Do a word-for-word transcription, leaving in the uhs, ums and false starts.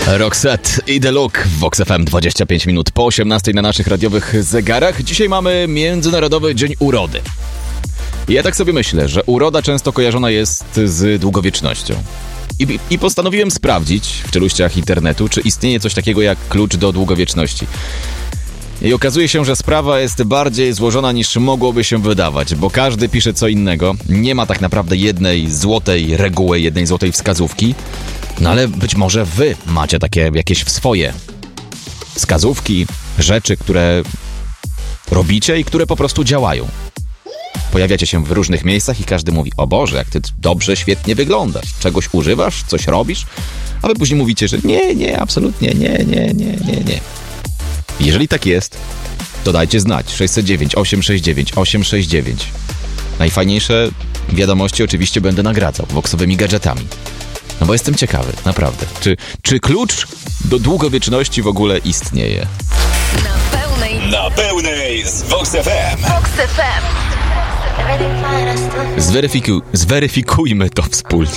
Roxette i The Look w Vox F M, dwadzieścia pięć minut po osiemnastej na naszych radiowych zegarach. Dzisiaj mamy Międzynarodowy Dzień Urody. I ja tak sobie myślę, że uroda często kojarzona jest z długowiecznością. I, I postanowiłem sprawdzić w czeluściach internetu, czy istnieje coś takiego jak klucz do długowieczności. I okazuje się, że sprawa jest bardziej złożona niż mogłoby się wydawać, bo każdy pisze co innego. Nie ma tak naprawdę jednej złotej reguły, jednej złotej wskazówki. No ale być może wy macie takie jakieś swoje wskazówki, rzeczy, które robicie i które po prostu działają. Pojawiacie się w różnych miejscach i każdy mówi: o Boże, jak ty dobrze, świetnie wyglądasz. Czegoś używasz, coś robisz? A wy później mówicie, że nie, nie, absolutnie, nie, nie, nie, nie, nie. Jeżeli tak jest, to dajcie znać. sześćset dziewięć, osiemset sześćdziesiąt dziewięć, osiemset sześćdziesiąt dziewięć. Najfajniejsze wiadomości oczywiście będę nagradzał voxowymi gadżetami. No bo jestem ciekawy, naprawdę. Czy, czy klucz do długowieczności w ogóle istnieje? Na pełnej, na pełnej z Vox F M. Vox F M. Zweryfiku, zweryfikujmy to wspólnie.